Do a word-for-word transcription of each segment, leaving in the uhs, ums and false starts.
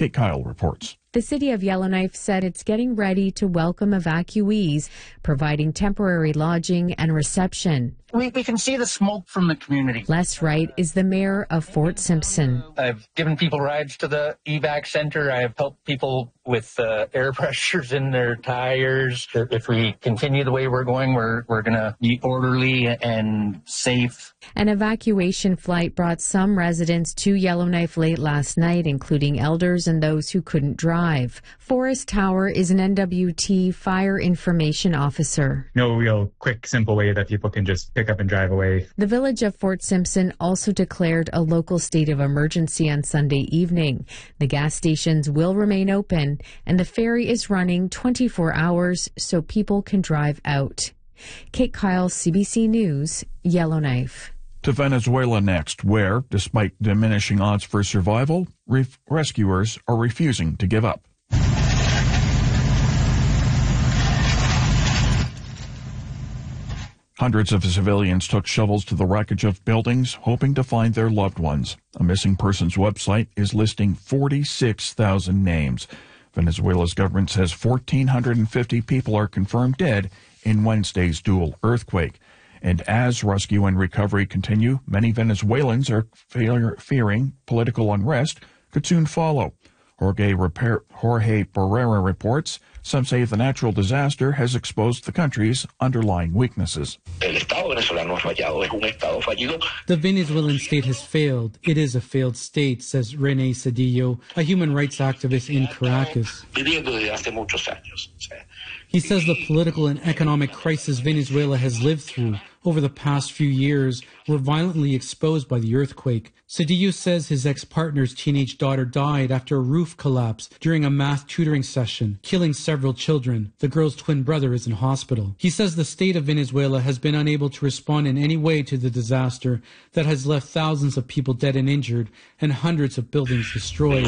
Kate Kyle reports. The city of Yellowknife said it's getting ready to welcome evacuees, providing temporary lodging and reception. We, we can see the smoke from the community. Les Wright is the mayor of Fort Simpson. I've given people rides to the evac center. I've helped people with uh, air pressures in their tires. If we continue the way we're going, we're, we're going to be orderly and safe. An evacuation flight brought some residents to Yellowknife late last night, including elders and those who couldn't drive. Forrest Tower is an N W T fire information officer. No real quick, simple way that people can just pick up and drive away. The village of Fort Simpson also declared a local state of emergency on Sunday evening. The gas stations will remain open, and the ferry is running twenty-four hours so people can drive out. Kate Kyle, C B C News, Yellowknife. To Venezuela next, where, despite diminishing odds for survival, re- rescuers are refusing to give up. Hundreds of civilians took shovels to the wreckage of buildings, hoping to find their loved ones. A missing persons website is listing forty-six thousand names. Venezuela's government says one thousand four hundred fifty people are confirmed dead in Wednesday's dual earthquake. And as rescue and recovery continue, many Venezuelans are fear- fearing political unrest could soon follow. Jorge, Repair- Jorge Barrera reports some say the natural disaster has exposed the country's underlying weaknesses. The Venezuelan state has failed. It is a failed state, says René Cedillo, a human rights activist in Caracas. He says the political and economic crisis Venezuela has lived through over the past few years were violently exposed by the earthquake. Cedillo says his ex-partner's teenage daughter died after a roof collapsed during a math tutoring session, killing several children. The girl's twin brother is in hospital. He says the state of Venezuela has been unable to respond in any way to the disaster that has left thousands of people dead and injured and hundreds of buildings destroyed.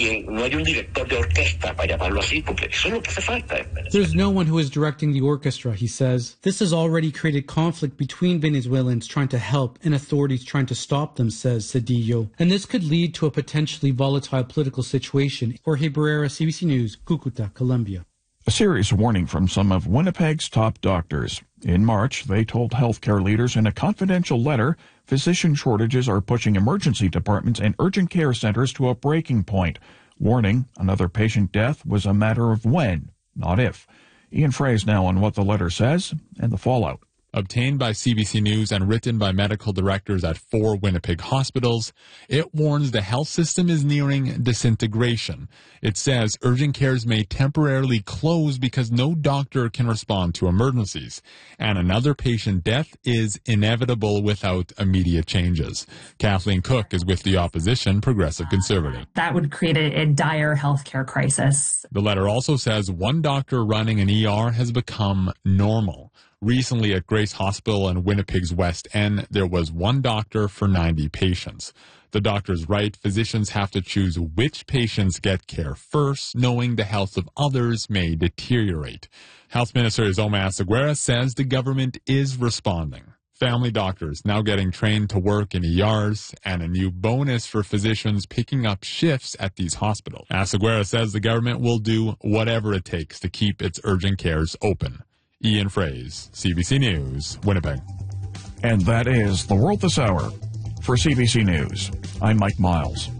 There's no one who is directing the orchestra, he says. This has already created conflict between Venezuelans trying to help and authorities trying to stop them, says Cedillo. And this could lead to a potentially volatile political situation. Jorge Barrera, C B C News, Cucuta, Colombia. A serious warning from some of Winnipeg's top doctors. In March, they told healthcare leaders in a confidential letter physician shortages are pushing emergency departments and urgent care centers to a breaking point, warning another patient death was a matter of when, not if. Ian Fraze now on what the letter says and the fallout. Obtained by C B C News and written by medical directors at four Winnipeg hospitals, it warns the health system is nearing disintegration. It says urgent cares may temporarily close because no doctor can respond to emergencies, and another patient death is inevitable without immediate changes. Kathleen Cook is with the opposition Progressive Conservative. That would create a, a dire healthcare crisis. The letter also says one doctor running an E R has become normal. Recently at Grace Hospital in Winnipeg's West End, there was one doctor for ninety patients. The doctor's right, physicians have to choose which patients get care first, knowing the health of others may deteriorate. Health Minister Izoma Asaguera says the government is responding. Family doctors now getting trained to work in E Rs, and a new bonus for physicians picking up shifts at these hospitals. Asaguera says the government will do whatever it takes to keep its urgent cares open. Ian Fraze, C B C News, Winnipeg. And that is The World This Hour. For C B C News, I'm Mike Miles.